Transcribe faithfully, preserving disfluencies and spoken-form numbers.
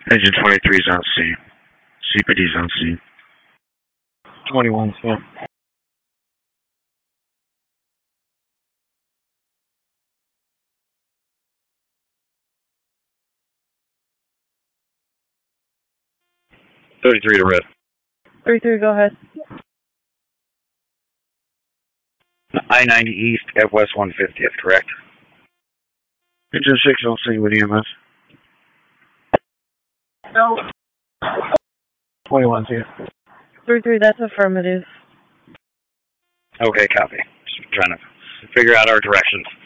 Engine twenty-three is on scene. C P D is on scene. twenty-one, yeah. thirty-three to red. thirty-three, go ahead. I ninety East at West one fiftieth, correct? Engine six on scene with E M S. No. twenty-one's here. thirty-three, that's affirmative. Okay, copy. Just trying to figure out our directions.